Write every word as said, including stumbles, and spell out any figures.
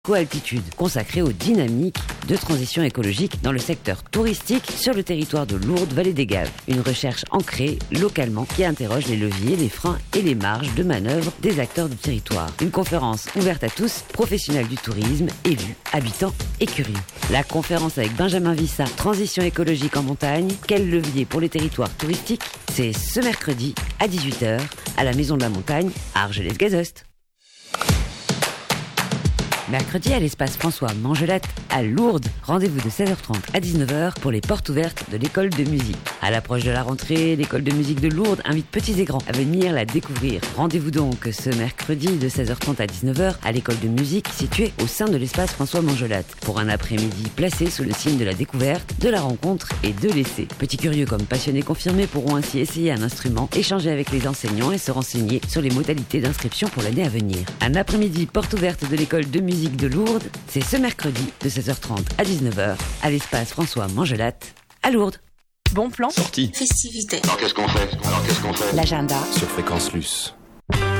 Coaltitude, consacrée aux dynamiques de transition écologique dans le secteur touristique sur le territoire de Lourdes, Vallée des Gaves. Une recherche ancrée localement qui interroge les leviers, les freins et les marges de manœuvre des acteurs du territoire. Une conférence ouverte à tous, professionnels du tourisme, élus, habitants et curieux. La conférence avec Benjamin Vissa, Transition écologique en montagne, quel levier pour les territoires touristiques? C'est ce mercredi à dix-huit heures à la Maison de la Montagne à Argelès-Gazost. Mercredi à l'espace François Mangelette à Lourdes. Rendez-vous de seize heures trente à dix-neuf heures pour les portes ouvertes de l'école de musique. À l'approche de la rentrée, l'école de musique de Lourdes invite petits et grands à venir la découvrir. Rendez-vous donc ce mercredi de seize heures trente à dix-neuf heures à l'école de musique située au sein de l'espace François Mangelette pour un après-midi placé sous le signe de la découverte, de la rencontre et de l'essai. Petits curieux comme passionnés confirmés pourront ainsi essayer un instrument, échanger avec les enseignants et se renseigner sur les modalités d'inscription pour l'année à venir. Un après-midi porte ouverte de l'école de musique de Lourdes, c'est ce mercredi de seize heures trente à dix-neuf heures à l'espace François Mangelette à Lourdes. Bon plan. Sortie. Festivité. Alors qu'est-ce qu'on fait Alors qu'est-ce qu'on fait L'agenda sur Fréquence Luce.